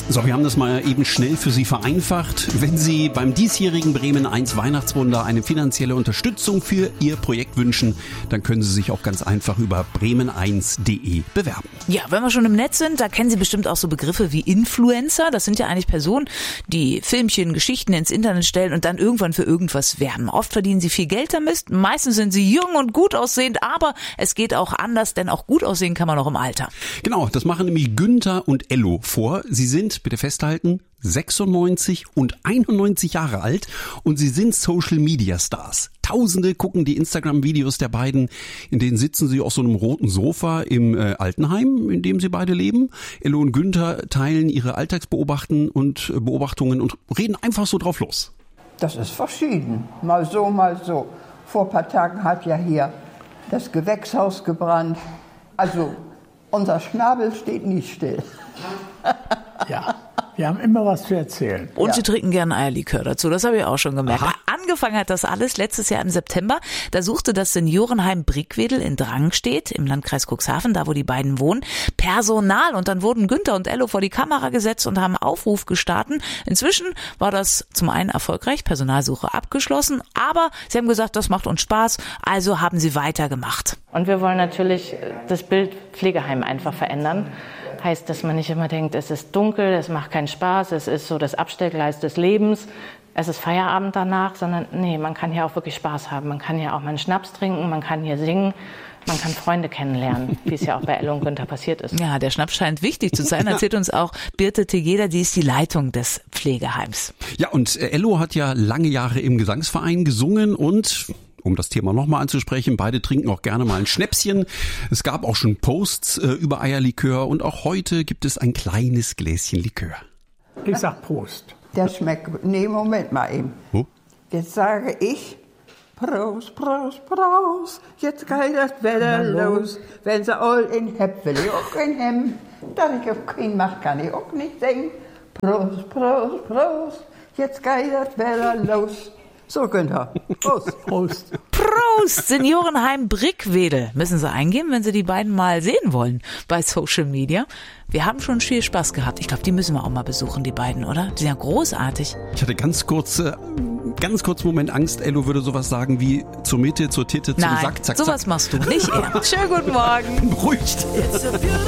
So, wir haben das mal eben schnell für Sie vereinfacht. Wenn Sie beim diesjährigen Bremen 1 Weihnachtswunder eine finanzielle Unterstützung für Ihr Projekt wünschen, dann können Sie sich auch ganz einfach über bremen1.de bewerben. Ja, wenn wir schon im Netz sind, da kennen Sie bestimmt auch so Begriffe wie Influencer. Das sind ja eigentlich Personen, die Filmchen, Geschichten ins Internet stellen und dann irgendwann für irgendwas werben. Oft verdienen sie viel Geld damit. Meistens sind sie jung und gut aussehend, aber es geht auch anders, denn auch gut aussehen kann man auch im Alter. Genau, das machen nämlich Günther und Ello vor. Sie sind, bitte festhalten, 96 und 91 Jahre alt und sie sind Social-Media-Stars. Tausende gucken die Instagram-Videos der beiden, in denen sitzen sie auf so einem roten Sofa im Altenheim, in dem sie beide leben. Ello und Günther teilen ihre Alltagsbeobachtungen und reden einfach so drauf los. Das ist verschieden. Mal so, mal so. Vor ein paar Tagen hat ja hier das Gewächshaus gebrannt. Also unser Schnabel steht nie still. Ja, wir haben immer was zu erzählen. Und sie trinken gerne Eierlikör dazu, das habe ich auch schon gemerkt. Aha. Angefangen hat das alles letztes Jahr im September. Da suchte das Seniorenheim Brickwedel in Drangstedt im Landkreis Cuxhaven, da wo die beiden wohnen, Personal. Und dann wurden Günther und Ello vor die Kamera gesetzt und haben einen Aufruf gestartet. Inzwischen war das zum einen erfolgreich, Personalsuche abgeschlossen, aber sie haben gesagt, das macht uns Spaß, also haben sie weitergemacht. Und wir wollen natürlich das Bild Pflegeheim einfach verändern. Heißt, dass man nicht immer denkt, es ist dunkel, es macht keinen Spaß, es ist so das Abstellgleis des Lebens, es ist Feierabend danach, sondern nee, man kann hier auch wirklich Spaß haben. Man kann hier auch mal einen Schnaps trinken, man kann hier singen, man kann Freunde kennenlernen, wie es ja auch bei Ello und Günther passiert ist. Ja, der Schnaps scheint wichtig zu sein, erzählt uns auch Birte Tegeder, die ist die Leitung des Pflegeheims. Ja, und Ello hat ja lange Jahre im Gesangsverein gesungen und... Um das Thema nochmal anzusprechen, beide trinken auch gerne mal ein Schnäpschen. Es gab auch schon Posts über Eierlikör und auch heute gibt es ein kleines Gläschen Likör. Ich sag Prost. Der schmeckt. Nee, Moment mal eben. Oh. Jetzt sage ich Prost, Prost, Prost. Jetzt geht das Wetter los. Wenn sie all in Hepp, will ich auch in Hemm. Da ich auf keinen macht, kann ich auch nicht singen. Prost, Prost, Prost. Jetzt geht das Wetter los. So, Günther. Prost. Prost. Prost! Seniorenheim Brickwedel. Müssen Sie eingeben, wenn Sie die beiden mal sehen wollen bei Social Media. Wir haben schon viel Spaß gehabt. Ich glaube, die müssen wir auch mal besuchen, die beiden, oder? Die sind ja großartig. Ich hatte ganz kurz Moment Angst, Ello würde sowas sagen wie zur Mitte, zur Titte, zum Nein, Sack, zack, sowas zack. machst du, nicht er. Schönen guten Morgen. Beruhigt.